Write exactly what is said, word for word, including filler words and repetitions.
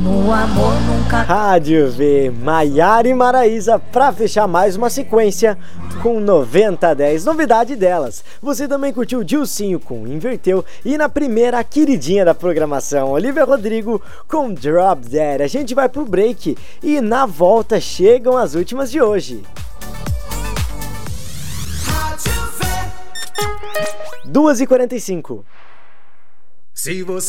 No amor nunca. Rádio V, Maiara e Maraísa, pra fechar mais uma sequência com noventa a dez, novidade delas. Você também curtiu Dilcinho com Inverteu e na primeira a queridinha da programação, Olivia Rodrigo com Drop Dead. A gente vai pro break e na volta chegam as últimas de hoje. duas e quarenta e cinco. Se você